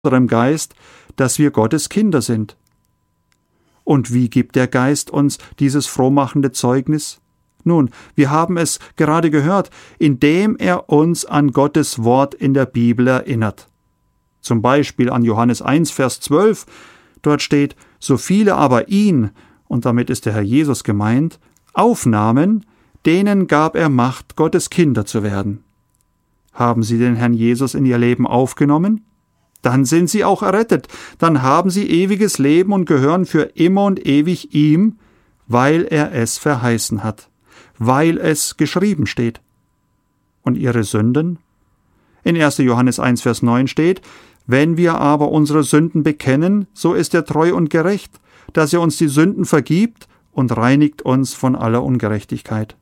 unserem Geist, dass wir Gottes Kinder sind. Und wie gibt der Geist uns dieses frohmachende Zeugnis? Nun, wir haben es gerade gehört, indem er uns an Gottes Wort in der Bibel erinnert. Zum Beispiel an Johannes 1, Vers 12. Dort steht: So viele aber ihn, und damit ist der Herr Jesus gemeint, aufnahmen, denen gab er Macht, Gottes Kinder zu werden. Haben Sie den Herrn Jesus in Ihr Leben aufgenommen? Dann sind Sie auch errettet, dann haben Sie ewiges Leben und gehören für immer und ewig ihm, weil er es verheißen hat, weil es geschrieben steht. Und Ihre Sünden? In 1. Johannes 1, Vers 9 steht: Wenn wir aber unsere Sünden bekennen, so ist er treu und gerecht, dass er uns die Sünden vergibt und reinigt uns von aller Ungerechtigkeit.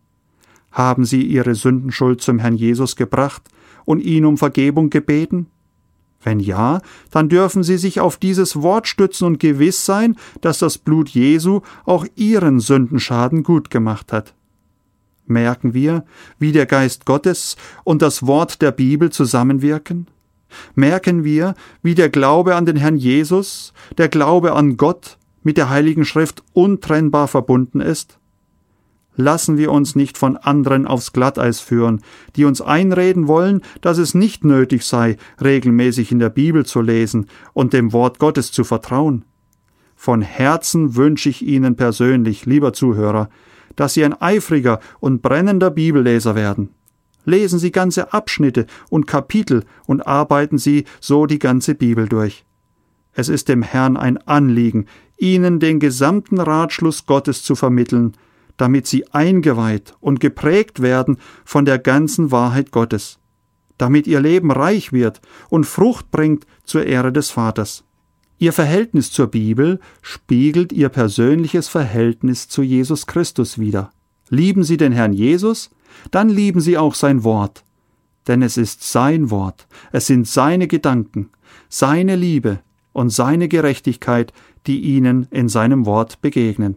Haben Sie Ihre Sündenschuld zum Herrn Jesus gebracht und ihn um Vergebung gebeten? Wenn ja, dann dürfen Sie sich auf dieses Wort stützen und gewiss sein, dass das Blut Jesu auch Ihren Sündenschaden gut gemacht hat. Merken wir, wie der Geist Gottes und das Wort der Bibel zusammenwirken? Merken wir, wie der Glaube an den Herrn Jesus, der Glaube an Gott mit der Heiligen Schrift untrennbar verbunden ist? Lassen wir uns nicht von anderen aufs Glatteis führen, die uns einreden wollen, dass es nicht nötig sei, regelmäßig in der Bibel zu lesen und dem Wort Gottes zu vertrauen. Von Herzen wünsche ich Ihnen persönlich, lieber Zuhörer, dass Sie ein eifriger und brennender Bibelleser werden. Lesen Sie ganze Abschnitte und Kapitel und arbeiten Sie so die ganze Bibel durch. Es ist dem Herrn ein Anliegen, Ihnen den gesamten Ratschluss Gottes zu vermitteln, damit Sie eingeweiht und geprägt werden von der ganzen Wahrheit Gottes, damit Ihr Leben reich wird und Frucht bringt zur Ehre des Vaters. Ihr Verhältnis zur Bibel spiegelt Ihr persönliches Verhältnis zu Jesus Christus wider. Lieben Sie den Herrn Jesus? Dann lieben Sie auch sein Wort. Denn es ist sein Wort, es sind seine Gedanken, seine Liebe und seine Gerechtigkeit, die Ihnen in seinem Wort begegnen.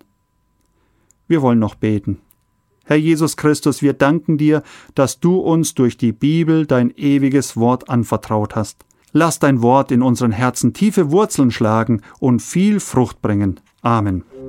Wir wollen noch beten. Herr Jesus Christus, wir danken dir, dass du uns durch die Bibel dein ewiges Wort anvertraut hast. Lass dein Wort in unseren Herzen tiefe Wurzeln schlagen und viel Frucht bringen. Amen.